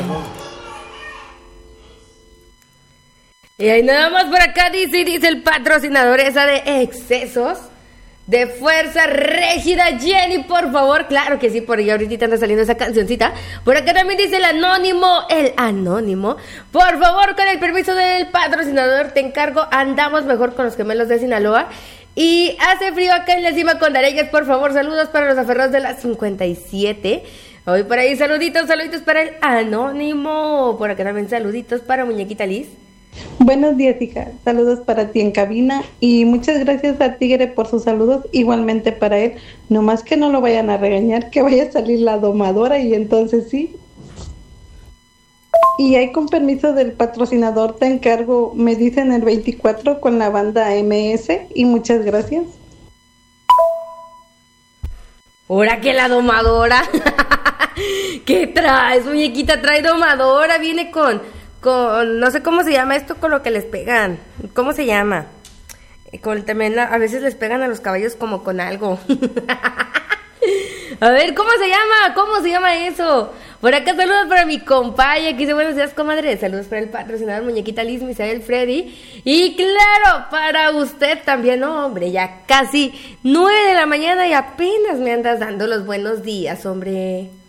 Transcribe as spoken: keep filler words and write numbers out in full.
Y ahí nada más por acá dice, dice el patrocinador esa de excesos de fuerza rígida, Jenny, por favor. Claro que sí, por ahí ahorita anda saliendo esa cancioncita. Por acá también dice el anónimo, el anónimo. Por favor, con el permiso del patrocinador, te encargo, andamos mejor con los gemelos de Sinaloa. Y hace frío acá en la cima con Dareyes, por favor, saludos para los aferrados de la cincuenta y siete. Hoy por ahí, saluditos, saluditos para el anónimo. Por acá también saluditos para Muñequita Liz. Buenos días, hija. Saludos para ti en cabina y muchas gracias a Tigre por sus saludos, igualmente para él. Nomás que no lo vayan a regañar, que vaya a salir la domadora y entonces sí. Y ahí con permiso del patrocinador te encargo, me dicen el veinticuatro con la banda M S y muchas gracias. Ahora que la domadora. ¿Qué traes, muñequita? Trae domadora, viene con... con, no sé cómo se llama esto con lo que les pegan. ¿Cómo se llama? Con también a, a veces les pegan a los caballos como con algo. A ver, ¿cómo se llama? ¿Cómo se llama eso? Por acá saludos para mi compañía, que dice buenos días, comadre. Saludos para el patrocinador Muñequita Liz, Misael, Freddy. Y claro, para usted también, no, hombre, ya casi nueve de la mañana y apenas me andas dando los buenos días, hombre.